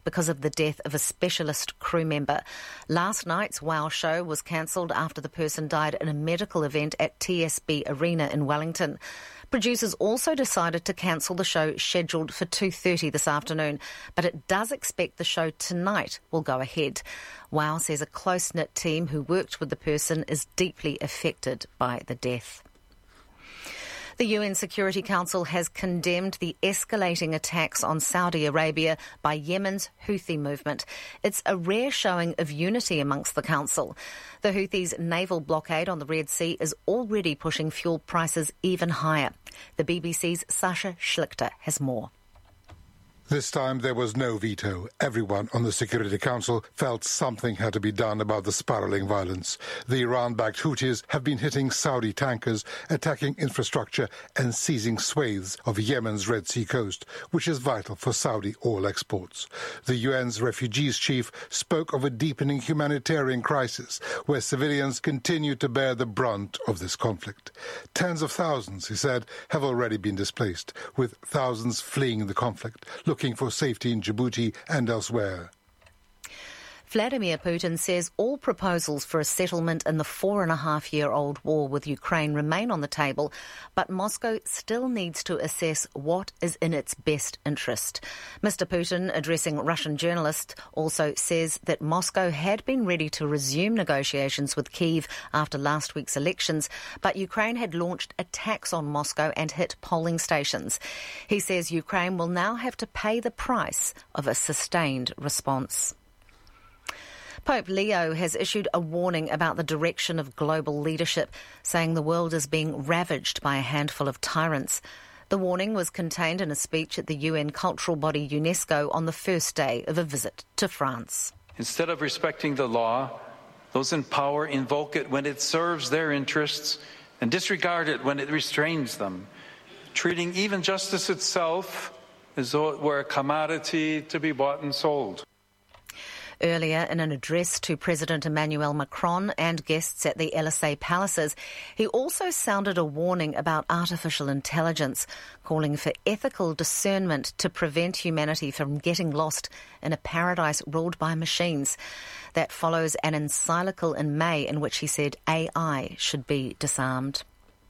because of the death of a specialist crew member. Last night's WOW show was cancelled after the person died in a medical event at TSB Arena in Wellington. Producers also decided to cancel the show scheduled for 2:30 this afternoon, but it does expect the show tonight will go ahead. WOW says a close-knit team who worked with the person is deeply affected by the death. The UN Security Council has condemned the escalating attacks on Saudi Arabia by Yemen's Houthi movement. It's a rare showing of unity amongst the Council. The Houthis' naval blockade on the Red Sea is already pushing fuel prices even higher. The BBC's Sasha Schlichter has more. This time there was no veto. Everyone on the Security Council felt something had to be done about the spiralling violence. The Iran-backed Houthis have been hitting Saudi tankers, attacking infrastructure and seizing swathes of Yemen's Red Sea coast, which is vital for Saudi oil exports. The UN's refugees chief spoke of a deepening humanitarian crisis where civilians continue to bear the brunt of this conflict. Tens of thousands, he said, have already been displaced, with thousands fleeing the conflict, looking for safety in Djibouti and elsewhere. Vladimir Putin says all proposals for a settlement in the 4.5-year-old war with Ukraine remain on the table, but Moscow still needs to assess what is in its best interest. Mr. Putin, addressing Russian journalists, also says that Moscow had been ready to resume negotiations with Kyiv after last week's elections, but Ukraine had launched attacks on Moscow and hit polling stations. He says Ukraine will now have to pay the price of a sustained response. Pope Leo has issued a warning about the direction of global leadership, saying the world is being ravaged by a handful of tyrants. The warning was contained in a speech at the UN cultural body UNESCO on the first day of a visit to France. Instead of respecting the law, those in power invoke it when it serves their interests and disregard it when it restrains them, treating even justice itself as though it were a commodity to be bought and sold. Earlier, in an address to President Emmanuel Macron and guests at the Élysée Palaces, he also sounded a warning about artificial intelligence, calling for ethical discernment to prevent humanity from getting lost in a paradise ruled by machines. That follows an encyclical in May in which he said AI should be disarmed.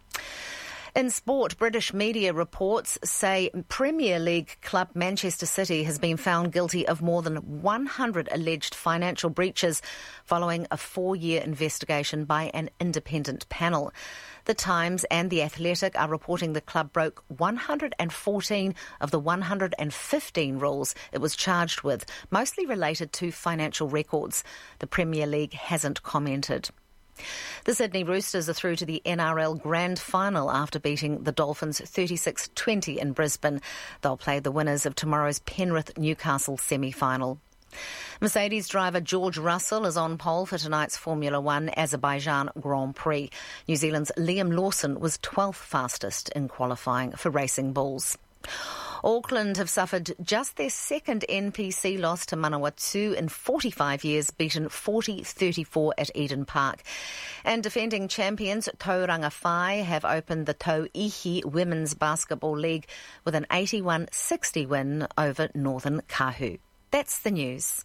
In sport, British media reports say Premier League club Manchester City has been found guilty of more than 100 alleged financial breaches following a 4-year investigation by an independent panel. The Times and The Athletic are reporting the club broke 114 of the 115 rules it was charged with, mostly related to financial records. The Premier League hasn't commented. The Sydney Roosters are through to the NRL Grand Final after beating the Dolphins 36-20 in Brisbane. They'll play the winners of tomorrow's Penrith-Newcastle semi-final. Mercedes driver George Russell is on pole for tonight's Formula One Azerbaijan Grand Prix. New Zealand's Liam Lawson was 12th fastest in qualifying for Racing Bulls. Auckland have suffered just their second NPC loss to Manawatu in 45 years, beaten 40-34 at Eden Park. And defending champions Tauranga Whai have opened the Tau Ihi Women's Basketball League with an 81-60 win over Northern Kahu. That's the news.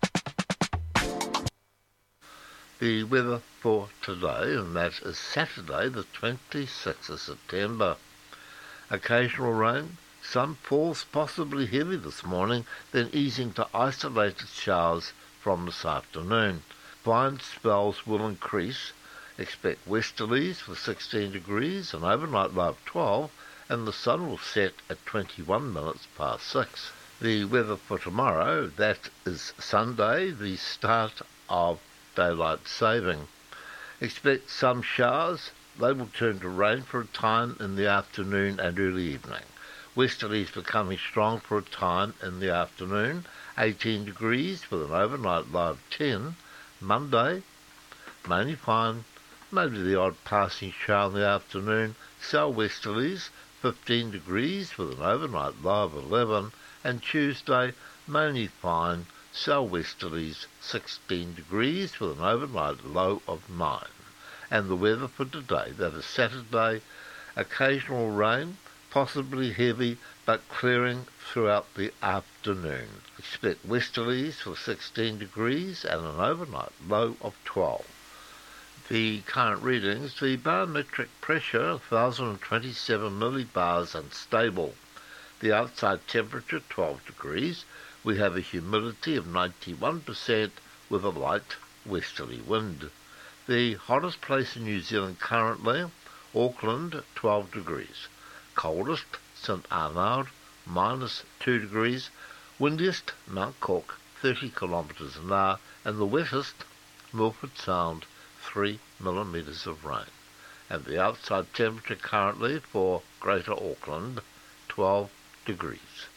The weather for today, and that is Saturday the 26th of September. Occasional rain. Some falls possibly heavy this morning, then easing to isolated showers from this afternoon. Fine spells will increase. Expect westerlies for 16 degrees, an overnight low of 12, and the sun will set at 21 minutes past 6. The weather for tomorrow, that is Sunday, the start of daylight saving. Expect some showers. They will turn to rain for a time in the afternoon and early evening. Westerlies becoming strong for a time in the afternoon, 18 degrees with an overnight low of 10. Monday, mainly fine, maybe the odd passing shower in the afternoon, southwesterlies, 15 degrees with an overnight low of 11. And Tuesday, mainly fine, southwesterlies, 16 degrees with an overnight low of 9. And the weather for today, that is Saturday, occasional rain, possibly heavy, but clearing throughout the afternoon. Expect westerlies for 16 degrees and an overnight low of 12. The current readings, the barometric pressure 1,027 millibars and stable. The outside temperature 12 degrees. We have a humidity of 91% with a light westerly wind. The hottest place in New Zealand currently, Auckland 12 degrees. Coldest, St Arnaud -2 degrees. Windiest, Mount Cook 30 kilometres an hour. And the wettest, Milford Sound 3 millimetres of rain. And the outside temperature currently for Greater Auckland 12 degrees.